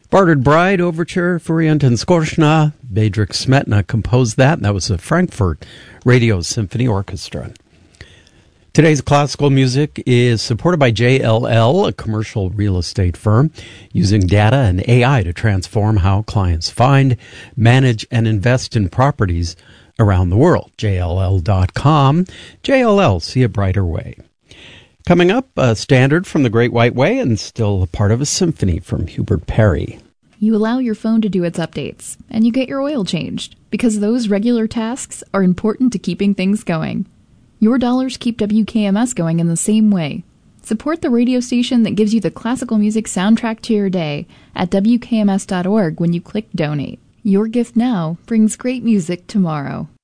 Bartered Bride Overture for Orientin Skorshna. Bedřich Smetana composed that, and that was the Frankfurt Radio Symphony Orchestra. Today's classical music is supported by JLL, a commercial real estate firm, using data and AI to transform how clients find, manage, and invest in properties around the world. JLL.com. JLL, see a brighter way. Coming up, a standard from the Great White Way and still a part of a symphony from Hubert Parry. You allow your phone to do its updates, and you get your oil changed, because those regular tasks are important to keeping things going. Your dollars keep WKMS going in the same way. Support the radio station that gives you the classical music soundtrack to your day at WKMS.org when you click Donate. Your gift now brings great music tomorrow.